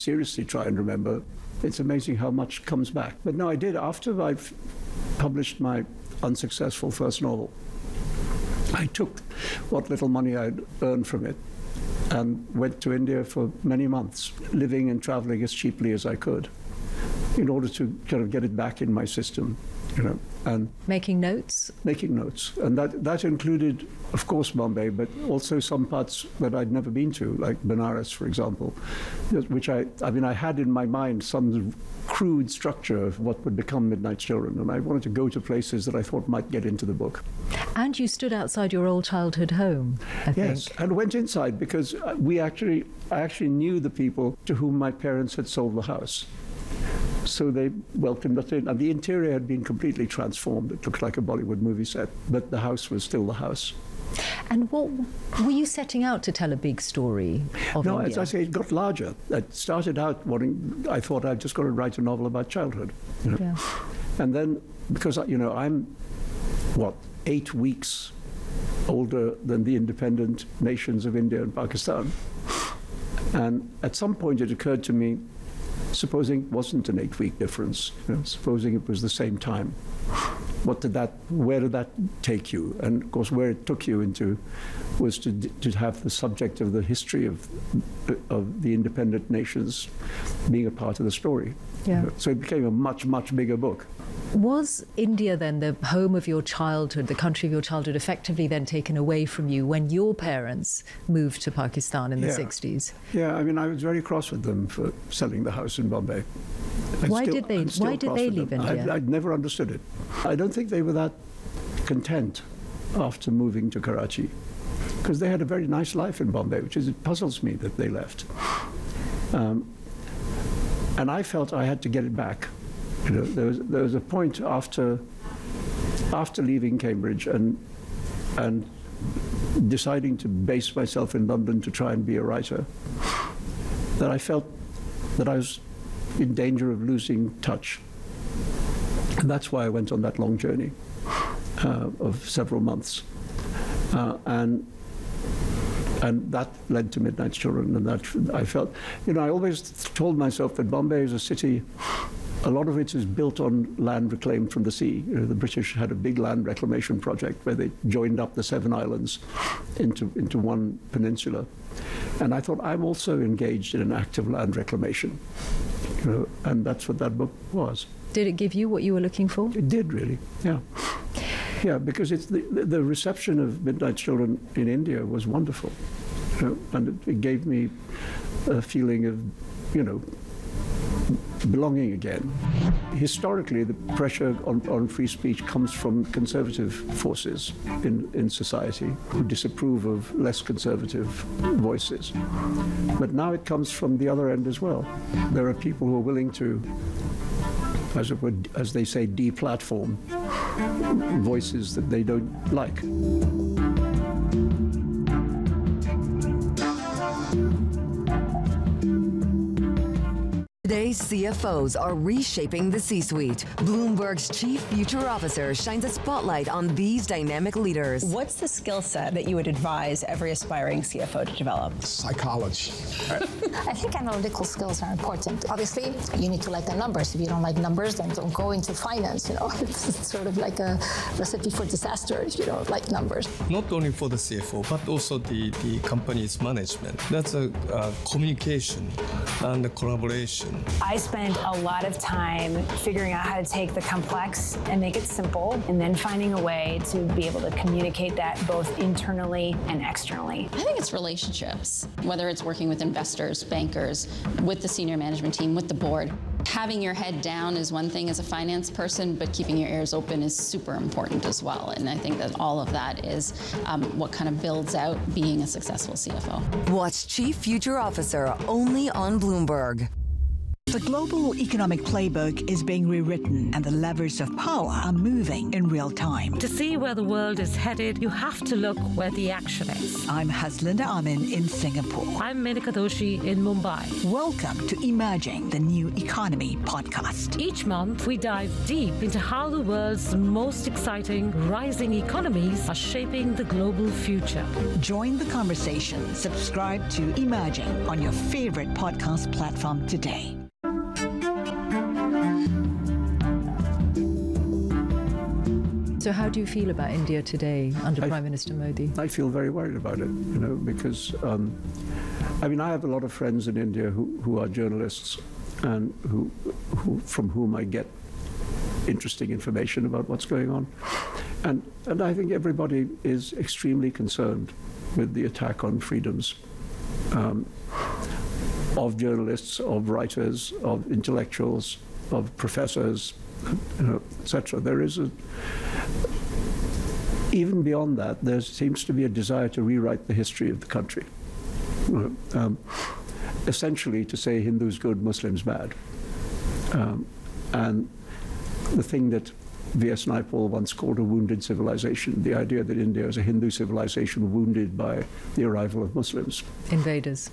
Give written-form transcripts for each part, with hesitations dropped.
seriously try and remember. It's amazing how much comes back. But no, I did. After I've published my unsuccessful first novel, I took what little money I'd earned from it and went to India for many months, living and traveling as cheaply as I could in order to kind of get it back in my system, you know. And making notes? Making notes. And that included, of course, Bombay, but also some parts that I'd never been to, like Benares, for example, which I had in my mind some crude structure of what would become Midnight Children, and I wanted to go to places that I thought might get into the book. And you stood outside your old childhood home, I think. Yes, and went inside because I actually knew the people to whom my parents had sold the house. So they welcomed us in, and the interior had been completely transformed. It looked like a Bollywood movie set, but the house was still the house. And what were you setting out to tell a big story of No, India? as I say, it got larger. I started out I thought I'd just got to write a novel about childhood. You know? Yeah. And then, because, you know, I'm, 8 weeks older than the independent nations of India and Pakistan. And at some point it occurred to me, supposing it wasn't an 8-week difference, you know, supposing it was the same time, where did that take you? And of course, where it took you into was to have the subject of the history of the independent nations being a part of the story. Yeah. You know, so it became a much, much bigger book. Was India then the home of your childhood, the country of your childhood, effectively then taken away from you when your parents moved to Pakistan in the 60s? Yeah, I mean, I was very cross with them for selling the house in Bombay. Why did they leave India? I'd never understood it. I don't think they were that content after moving to Karachi, because they had a very nice life in Bombay, it puzzles me that they left. And I felt I had to get it back. You know, there was a point after leaving Cambridge and deciding to base myself in London to try and be a writer, that I felt that I was in danger of losing touch. And that's why I went on that long journey of several months. And that led to Midnight Children, and that I felt, you know, I always told myself that Bombay is a city, a lot of it is built on land reclaimed from the sea. You know, the British had a big land reclamation project where they joined up the 7 islands into one peninsula. And I thought, I'm also engaged in an active land reclamation. You know, and that's what that book was. Did it give you what you were looking for? It did, really, yeah. Yeah, because it's the reception of Midnight Children in India was wonderful. You know, and it gave me a feeling of, you know, belonging again. Historically, the pressure on free speech comes from conservative forces in society who disapprove of less conservative voices. But now it comes from the other end as well. There are people who are willing to, as they say, deplatform voices that they don't like. Today's CFOs are reshaping the C-suite. Bloomberg's chief future officer shines a spotlight on these dynamic leaders. What's the skill set that you would advise every aspiring CFO to develop? Psychology. I think analytical skills are important. Obviously, you need to like the numbers. If you don't like numbers, then don't go into finance. You know, it's sort of like a recipe for disaster if you don't like numbers. Not only for the CFO, but also the company's management. That's a communication and the collaboration. I spent a lot of time figuring out how to take the complex and make it simple, and then finding a way to be able to communicate that both internally and externally. I think it's relationships, whether it's working with investors, bankers, with the senior management team, with the board. Having your head down is one thing as a finance person, but keeping your ears open is super important as well. And I think that all of that is what kind of builds out being a successful CFO. Watch Chief Future Officer only on Bloomberg. The global economic playbook is being rewritten and the levers of power are moving in real time. To see where the world is headed, you have to look where the action is. I'm Haslinda Amin in Singapore. I'm Menika Doshi in Mumbai. Welcome to Emerging the New Economy podcast. Each month, we dive deep into how the world's most exciting rising economies are shaping the global future. Join the conversation. Subscribe to Emerging on your favorite podcast platform today. So how do you feel about India today under Prime Minister Modi? I feel very worried about it, because, I have a lot of friends in India who are journalists and who from whom I get interesting information about what's going on. And I think everybody is extremely concerned with the attack on freedoms of journalists, of writers, of intellectuals, of professors, etc. There is even beyond that, there seems to be a desire to rewrite the history of the country. Essentially to say Hindus good, Muslims bad. And the thing that V.S. Naipaul once called a wounded civilization, the idea that India is a Hindu civilization wounded by the arrival of Muslims. Invaders.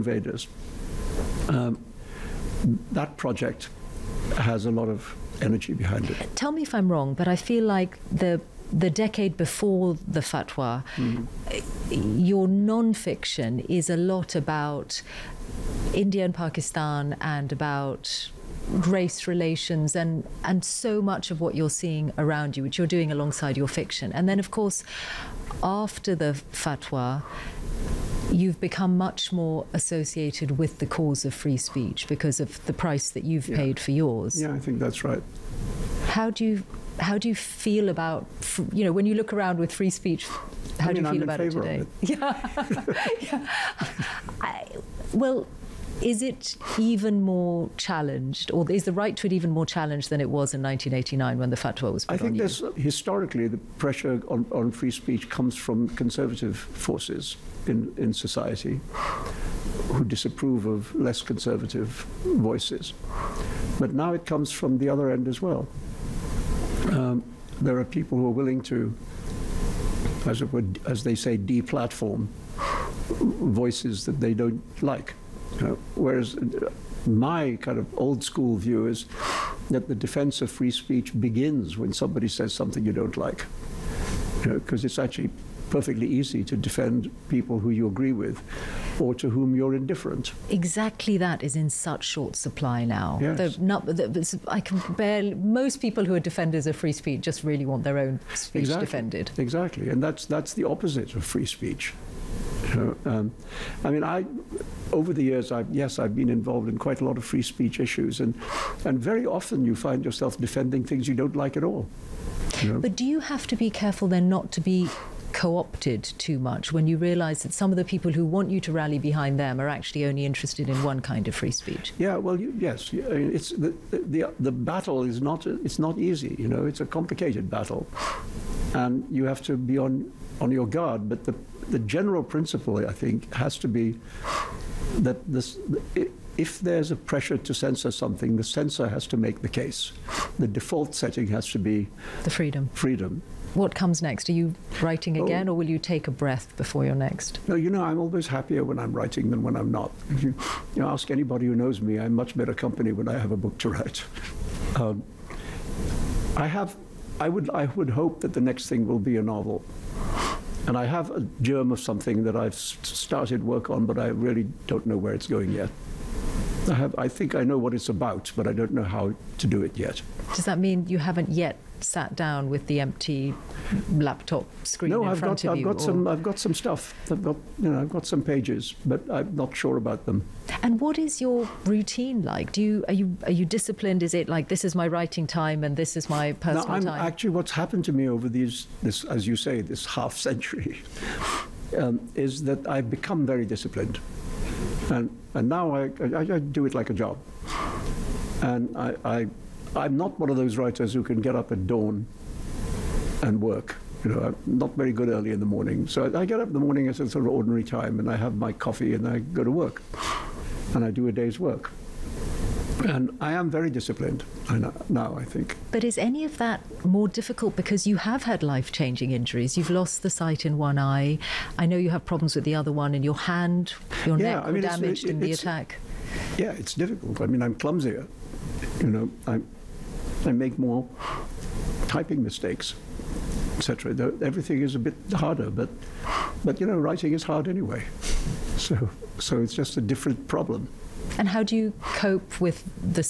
That project has a lot of energy behind it. Tell me if I'm wrong, but I feel like the decade before the fatwa, your non-fiction is a lot about India and Pakistan and about race relations and so much of what you're seeing around you, which you're doing alongside your fiction. And then, of course, after the fatwa, you've become much more associated with the cause of free speech because of the price that you've paid for yours. Yeah, I think that's right. How do you feel about, when you look around with free speech, how do you feel about it today? Well, is it even more challenged, or is the right to it even more challenged than it was in 1989 when the fatwa was put on you? I think historically the pressure on free speech comes from conservative forces in society who disapprove of less conservative voices. But now it comes from the other end as well. There are people who are willing to, as they say, deplatform voices that they don't like. Whereas my kind of old school view is that the defense of free speech begins when somebody says something you don't like. Because it's actually perfectly easy to defend people who you agree with or to whom you're indifferent. Exactly, that is in such short supply now. Yes. Most people who are defenders of free speech just really want their own speech defended. Exactly, and that's the opposite of free speech. Over the years, I've been involved in quite a lot of free speech issues, and very often you find yourself defending things you don't like at all. But do you have to be careful then not to be co-opted too much when you realize that some of the people who want you to rally behind them are actually only interested in one kind of free speech? Yeah, well, yes. It's the battle is not easy. It's a complicated battle, and you have to be on your guard. But the general principle, I think, has to be that if there's a pressure to censor something, the censor has to make the case. The default setting has to be the freedom. What comes next? Are you writing again, or will you take a breath before your next? No, I'm always happier when I'm writing than when I'm not. If you ask anybody who knows me, I'm much better company when I have a book to write. I would hope that the next thing will be a novel. And I have a germ of something that I've started work on, but I really don't know where it's going yet. I think I know what it's about, but I don't know how to do it yet. Does that mean you haven't yet sat down with the empty laptop screen in front of you? No, I've got some stuff. I've got some pages, but I'm not sure about them. And what is your routine like? Are you disciplined? Is it like this is my writing time and this is my personal time? Actually, what's happened to me over this, as you say, this half century, is that I've become very disciplined. And now I do it like a job. And I'm not one of those writers who can get up at dawn and work. I'm not very good early in the morning. So I get up in the morning at a sort of ordinary time, and I have my coffee, and I go to work. And I do a day's work. And I am very disciplined now, I think. But is any of that more difficult because you have had life-changing injuries? You've lost the sight in one eye. I know you have problems with the other one, and your hand, your neck were damaged in the attack. Yeah, it's difficult. I mean, I'm clumsier. You know, I make more typing mistakes, etc. Everything is a bit harder, but you know, writing is hard anyway. So it's just a different problem. And how do you cope with the